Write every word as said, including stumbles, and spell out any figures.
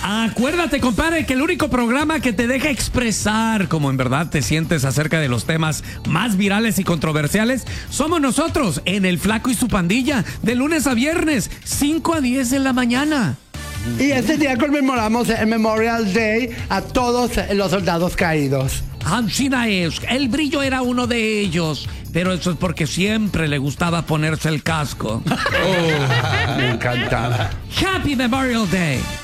Acuérdate, compadre, que el único programa que te deja expresar como en verdad te sientes acerca de los temas más virales y controversiales somos nosotros en El Flaco y su Pandilla, de lunes a viernes, cinco a diez de la mañana. Y este día conmemoramos el Memorial Day a todos los soldados caídos. Ancina es, el Brillo era uno de ellos, pero eso es porque siempre le gustaba ponerse el casco. Oh, me encantaba. Happy Memorial Day.